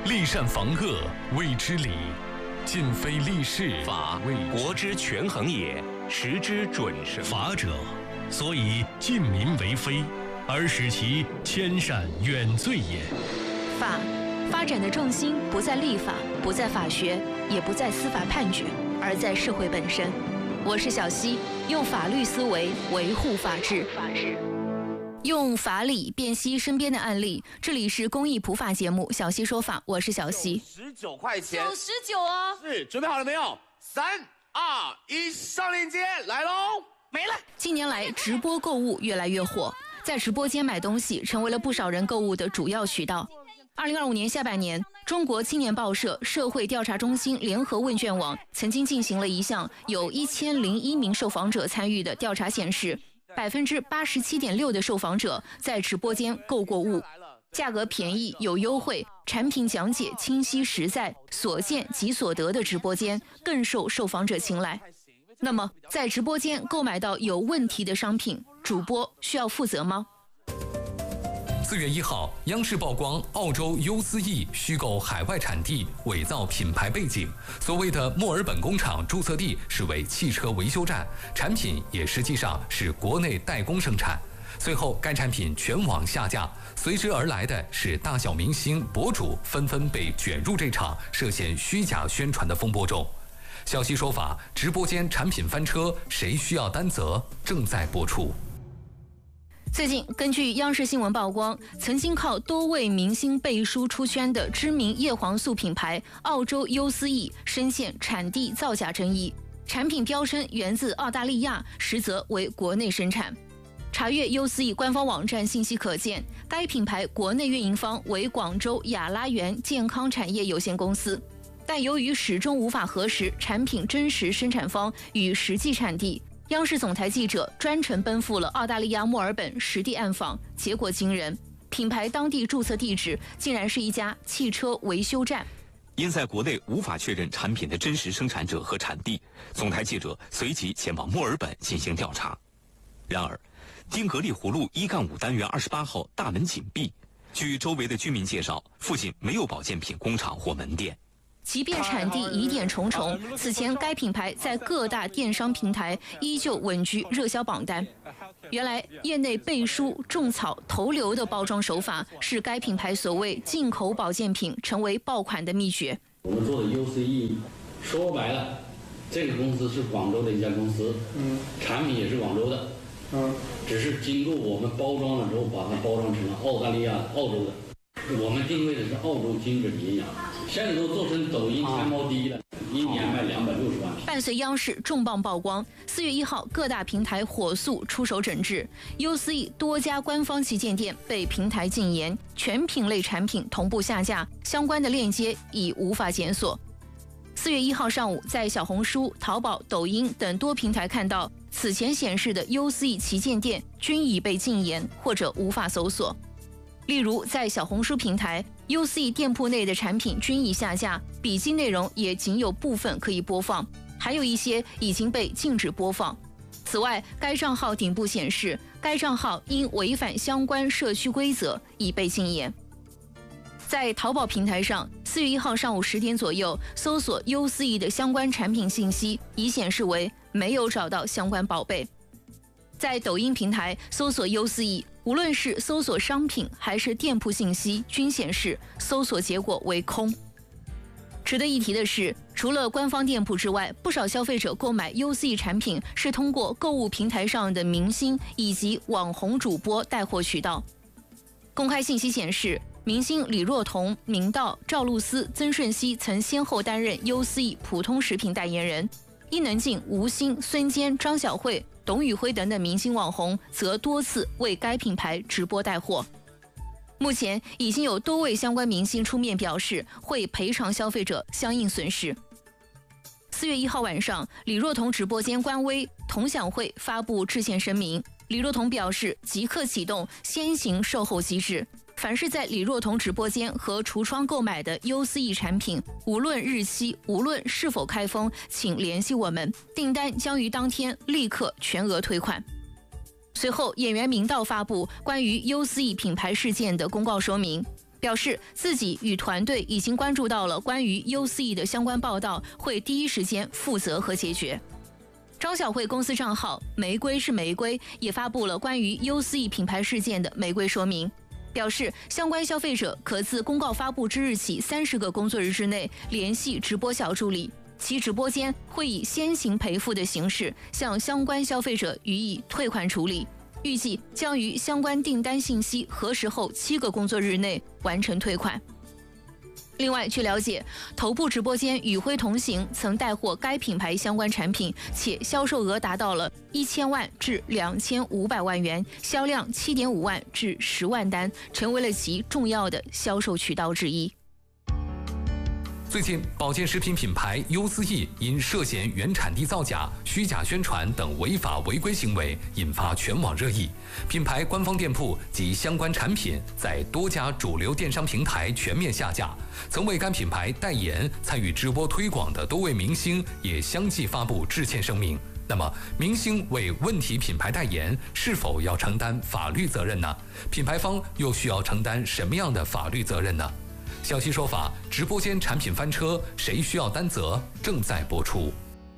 立善防恶，谓之礼；尽非利是， 法为国之权衡也，时之准绳。 法者，所以近民为非，而使其迁善远罪也。 法发展的重心不在立法，不在法学，也不在司法判决，而在社会本身。我是小溪，用法律思维维护法治。用法理辨析身边的案例，这里是公益普法节目《小溪说法》，我是小溪。 19块钱 99哦， 是准备好了没有？3、2、1，上链接来喽！没了。 近年来，直播购物越来越火，在直播间买东西成为了不少人购物的主要渠道。2025年下半年，中国青年报社社会调查中心联合问卷网曾经进行了一项有1001名受访者参与的调查，显示87.6%的受访者在直播间购过物，价格便宜有优惠，产品讲解清晰实在，所见即所得的直播间更受受访者青睐。那么，在直播间购买到有问题的商品，主播需要负责吗 ？4月1号，央视曝光澳洲优思逸虚构海外产地，伪造品牌背景。所谓的墨尔本工厂注册地是为汽车维修站，产品也实际上是国内代工生产。随后，该产品全网下架，随之而来的是大小明星、博主纷纷被卷入这场涉嫌虚假宣传的风波中。小溪说法，直播间产品翻车，谁需要担责？正在播出。 最近，根据央视新闻曝光，曾经靠多位明星背书出圈的知名叶黄素品牌澳洲优思逸深陷产地造假争议，产品标称源自澳大利亚，实则为国内生产。查阅优思逸官方网站信息可见，该品牌国内运营方为广州雅拉园健康产业有限公司，但由于始终无法核实产品真实生产方与实际产地，央视总台记者专程奔赴了澳大利亚墨尔本实地暗访，结果惊人，品牌当地注册地址竟然是一家汽车维修站。 因在国内无法确认产品的真实生产者和产地，总台记者随即前往墨尔本进行调查。然而，丁格利湖路1-5单元28号大门紧闭，据周围的居民介绍，附近没有保健品工厂或门店。 即便产地疑点重重，此前该品牌在各大电商平台依旧稳居热销榜单。原来，业内背书、种草、投流的包装手法是该品牌所谓进口保健品成为爆款的秘诀。 我们做的 UCE， 说白了，这个公司是广州的一家公司，产品也是广州的，只是经过我们包装了之后，把它包装成了澳大利亚、澳洲的。我们定位的是澳洲精准营养，现在都做成抖音天猫第一了，一年卖260万瓶。 伴随央视重磅曝光，4月1号各大平台火速出手整治，优思逸多家官方旗舰店被平台禁言，全品类产品同步下架，相关的链接已无法检索。4月1号上午，在小红书、淘宝、抖音等多平台看到此前显示的优思逸旗舰店均已被禁言或者无法搜索。例如，在小红书平台，优思逸店铺内的产品均已下架，笔记内容也仅有部分可以播放，还有一些已经被禁止播放。此外，该账号顶部显示，该账号因违反相关社区规则已被禁言。在淘宝平台上，4月1号上午10点左右，搜索优思逸的相关产品信息已显示为没有找到相关宝贝。在抖音平台搜索优思逸，无论是搜索商品还是店铺信息，均显示搜索结果为空。值得一提的是，除了官方店铺之外，不少消费者购买优思逸产品是通过购物平台上的明星以及网红主播带货渠道。公开信息显示，明星李若彤、明道、赵露思、曾舜晞曾先后担任优思逸普通食品代言人，伊能静、吴昕、孙坚、张小慧、董宇辉等等明星网红则多次为该品牌直播带货。目前已经有多位相关明星出面表示会赔偿消费者相应损失。4月1号晚上，李若彤直播间官微同享会发布致歉声明，李若彤表示即刻启动先行售后机制，凡是在李若彤直播间和橱窗购买的优思逸产品，无论日期，无论是否开封，请联系我们，订单将于当天立刻全额退款。随后，演员明道发布关于优思逸品牌事件的公告说明， 表示自己与团队已经关注到了关于 UCE 的相关报道，会第一时间负责和解决。张小慧公司账号玫瑰是玫瑰也发布了关于 UCE 品牌事件的玫瑰说明，表示相关消费者可自公告发布之日起30个工作日之内联系直播小助理，其直播间会以先行赔付的形式向相关消费者予以退款处理，预计将于相关订单信息核实后7个工作日内完成退款。另外，据了解，头部直播间宇辉同行曾带货该品牌相关产品，且销售额达到了1000万至2500万元，销量7.5万至10万单，成为了其重要的销售渠道之一。 最近，保健食品品牌优思逸因涉嫌原产地造假、虚假宣传等违法违规行为，引发全网热议。品牌官方店铺及相关产品在多家主流电商平台全面下架。曾为该品牌代言、参与直播推广的多位明星也相继发布致歉声明。那么，明星为问题品牌代言，是否要承担法律责任呢？品牌方又需要承担什么样的法律责任呢？小七说法，直播间产品翻车，谁需要担责？正在播出。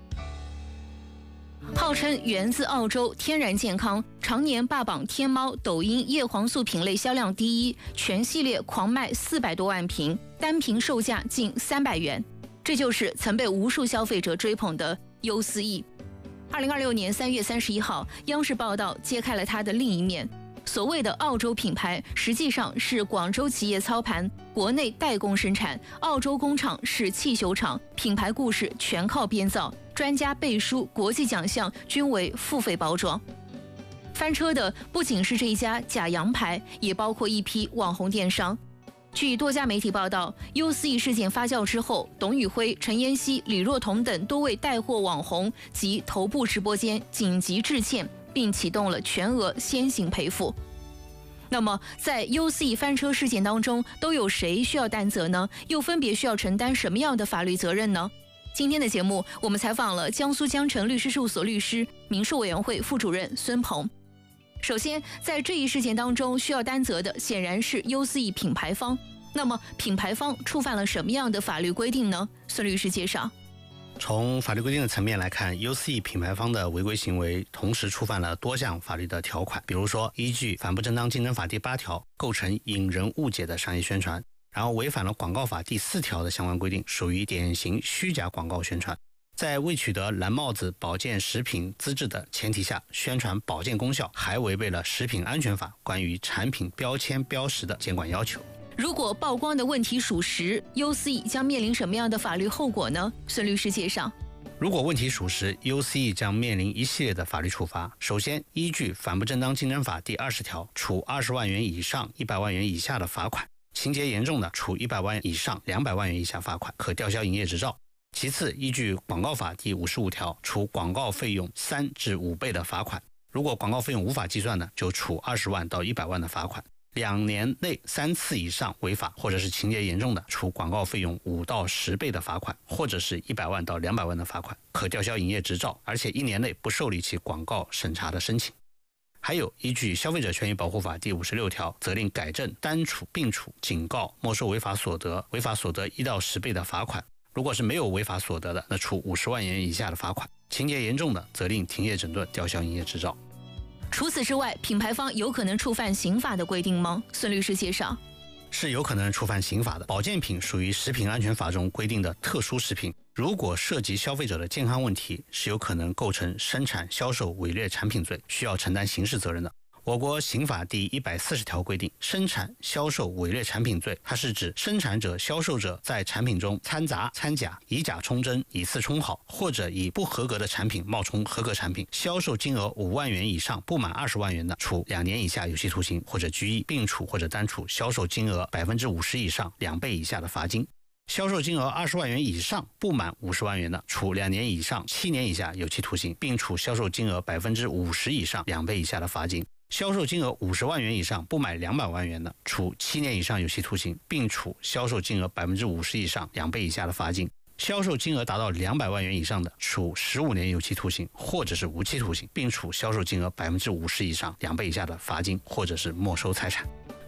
号称源自澳洲、天然健康，常年霸榜天猫、抖音叶黄素品类销量第一，全系列狂卖400多万瓶，单瓶售价近300元。这就是曾被无数消费者追捧的优思逸。2026年3月31号，央视报道揭开了它的另一面。所谓的澳洲品牌，实际上是广州企业操盘，国内代工生产，澳洲工厂是汽修厂，品牌故事全靠编造，专家背书，国际奖项均为付费包装。翻车的不仅是这一家假洋牌，也包括一批网红电商。据多家媒体报道，优思逸事件发酵之后，董宇辉、陈妍希、李若彤等多位带货网红及头部直播间紧急致歉，并启动了全额先行赔付。那么，在优思逸翻车事件当中，都有谁需要担责呢？又分别需要承担什么样的法律责任呢？今天的节目，我们采访了江苏江城律师事务所律师、民事委员会副主任孙鹏。首先，在这一事件当中，需要担责的显然是优思逸品牌方。那么，品牌方触犯了什么样的法律规定呢？孙律师介绍。 从法律规定的层面来看，优思逸品牌方的违规行为同时触犯了多项法律的条款，比如说依据《反不正当竞争法》第8条，构成引人误解的商业宣传，然后违反了《广告法》第4条的相关规定，属于典型虚假广告宣传。在未取得蓝帽子保健食品资质的前提下宣传保健功效，还违背了《食品安全法》关于产品标签标识的监管要求。 如果曝光的问题属实，优思逸将面临什么样的法律后果呢？孙律师介绍。 如果问题属实，优思逸将面临一系列的法律处罚。首先，依据《反不正当竞争法》第20条，处20万元以上100万元以下的罚款；情节严重的，处100万以上200万元以下罚款，可吊销营业执照。其次，依据《广告法》第55条，处广告费用3至5倍的罚款；如果广告费用无法计算的，就处20万到100万的罚款。2年内3次以上违法，或者是情节严重的，处广告费用5到10倍的罚款，或者是100万到200万的罚款，可吊销营业执照，而且1年内不受理其广告审查的申请。还有，依据《消费者权益保护法》第56条，责令改正、单处、并处、警告、没收违法所得，违法所得1到10倍的罚款。如果是没有违法所得的，那处50万元以下的罚款。情节严重的，责令停业整顿，吊销营业执照。 除此之外，品牌方有可能触犯刑法的规定吗？孙律师介绍。 是有可能触犯刑法的。保健品属于食品安全法中规定的特殊食品，如果涉及消费者的健康问题，是有可能构成生产、销售伪劣产品罪，需要承担刑事责任的。我国刑法第140条规定，生产、销售伪劣产品罪，它是指生产者、销售者在产品中掺杂、掺假、以假充真、以次充好，或者以不合格的产品冒充合格产品，销售金额5万元以上不满20万元的，处2年以下有期徒刑或者拘役，并处或者单处销售金额50%以上2倍以下的罚金。销售金额20万元以上不满50万元的，处2年以上7年以下有期徒刑，并处销售金额50%以上2倍以下的罚金。销售金额50万元以上不满200万元的，处7年以上有期徒刑，并处销售金额50%以上2倍以下的罚金。销售金额达到200万元以上的，处15年有期徒刑或者是无期徒刑，并处销售金额50%以上2倍以下的罚金，或者是没收财产。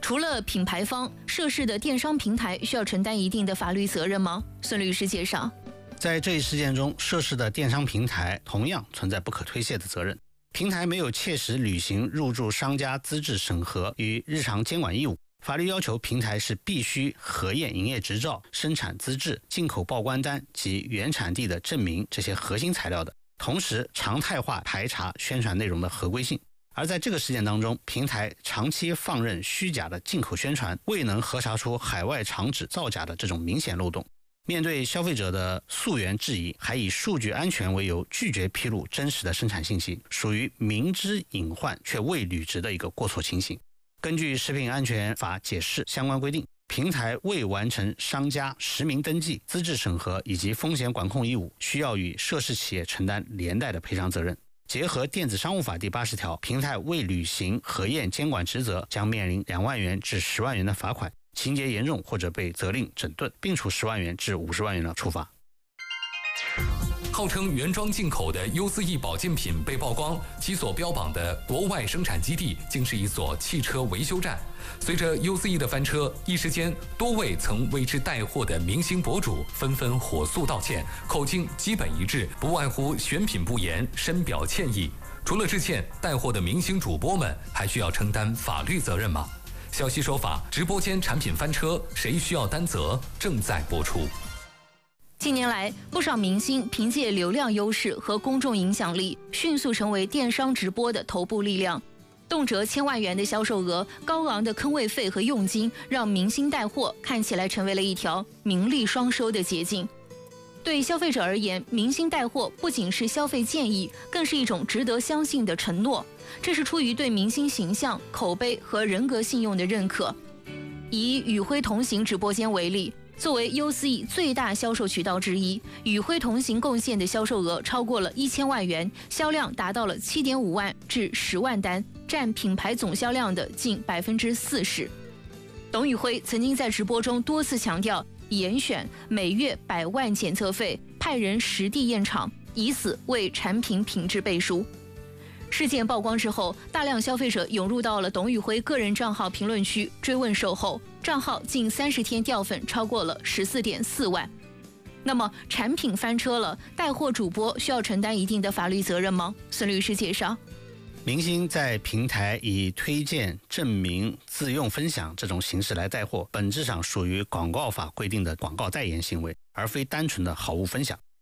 除了品牌方，涉事的电商平台需要承担一定的法律责任吗？孙律师介绍， 在这一事件中，涉事的电商平台同样存在不可推卸的责任。平台没有切实履行入驻商家资质审核与日常监管义务，法律要求平台是必须核验营业执照、生产资质、进口报关单及原产地的证明这些核心材料的，同时常态化排查宣传内容的合规性。而在这个事件当中，平台长期放任虚假的进口宣传，未能核查出海外厂址造假的这种明显漏洞。面对消费者的溯源质疑，还以数据安全为由拒绝披露真实的生产信息，属于明知隐患却未履职的一个过错情形。根据食品安全法解释相关规定，平台未完成商家实名登记、资质审核以及风险管控义务，需要与涉事企业承担连带的赔偿责任。结合电子商务法第80条，平台未履行核验监管职责，将面临2万元至10万元的罚款，情节严重或者被责令整顿，并处10万元至50万元的处罚。 号称原装进口的优思逸保健品被曝光，其所标榜的国外生产基地竟是一所汽车维修站。随着优思逸的翻车，一时间多位曾为之带货的明星博主纷纷火速道歉，口径基本一致，不外乎选品不严，深表歉意。除了致歉，带货的明星主播们还需要承担法律责任吗？小西说法，直播间产品翻车，谁需要担责？正在播出。 近年来，不少明星凭借流量优势和公众影响力，迅速成为电商直播的头部力量。动辄1000万元的销售额、高昂的坑位费和佣金，让明星带货看起来成为了一条名利双收的捷径。对消费者而言，明星带货不仅是消费建议，更是一种值得相信的承诺。这是出于对明星形象、口碑和人格信用的认可。以与辉同行直播间为例，作为优思逸最大销售渠道之一，与辉同行贡献的销售额超过了1000万元，销量达到了7.5万至10万单，占品牌总销量的近40%。董宇辉曾经在直播中多次强调，严选每月100万检测费，派人实地验厂，以此为产品品质背书。事件曝光之后，大量消费者涌入到了董宇辉个人账号评论区追问售后，账号近30天掉粉超过了14.4万。那么产品翻车了，带货主播需要承担一定的法律责任吗？孙律师介绍， 明星在平台以推荐、证明、自用分享这种形式来带货，本质上属于广告法规定的广告代言行为，而非单纯的好物分享。